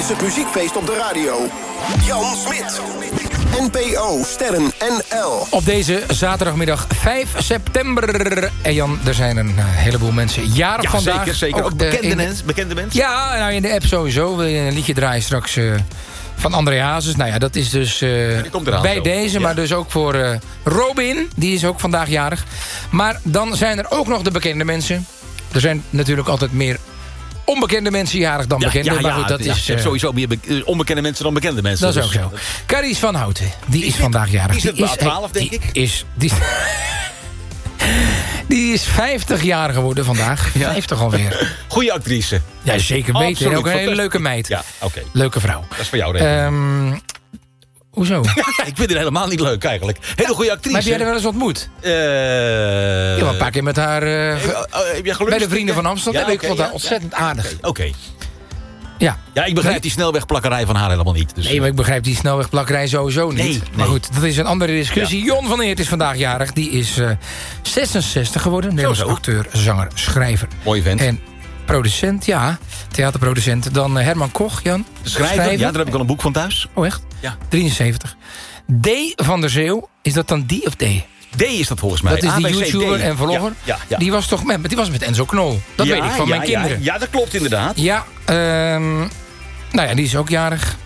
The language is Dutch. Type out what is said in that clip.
is het muziekfeest op de radio. Jan Smit. NPO Sterren NL. Op deze zaterdagmiddag 5 september. En Jan, er zijn een heleboel mensen jarig vandaag. Zeker. Ook bekende mensen? Ja, nou in de app sowieso. Wil je een liedje draaien straks van André Hazes. Nou ja, dat is dus bij deze. Maar dus ook voor Robin. Die is ook vandaag jarig. Maar dan zijn er ook nog de bekende mensen. Er zijn natuurlijk altijd meer onbekende mensen jarig dan bekende. Maar goed, dat is sowieso meer onbekende mensen dan bekende mensen. Dat is ook zo. Carice van Houten, die is vandaag jarig. Die is 12, denk ik. Die is 50 jaar geworden vandaag. 50 alweer. Goeie actrice. Ja, zeker weten. Absoluut, ook een hele leuke meid. Ja, oké. Leuke vrouw. Dat is voor jou, denk ik. Hoezo? Ik vind het helemaal niet leuk, eigenlijk. Hele goede actrice. Maar heb jij er wel eens ontmoet? Ja, een paar keer met haar heb jij bij de Vrienden van Amsterdam. Ja, Ik vond haar ontzettend aardig. Oké. Ja, ik begrijp die snelwegplakkerij van haar helemaal niet. Dus. Nee, maar ik begrijp die snelwegplakkerij sowieso niet. Nee. Maar goed, dat is een andere discussie. Ja. Jon van Eert is vandaag jarig. Die is 66 geworden. Nederlandse acteur, zanger, schrijver. Mooie vent. En producent, theaterproducent. Dan Herman Koch, Jan. Schrijver, ja, daar heb ik al een boek van thuis. Oh, echt? Ja. 73. D. van der Zeeuw, is dat dan die of D? D is dat volgens mij. Dat is die ABC, YouTuber D. en vlogger. Ja. Die was toch met Enzo Knol. Dat weet ik van mijn kinderen. Ja, dat klopt inderdaad. Ja, nou ja, die is ook jarig.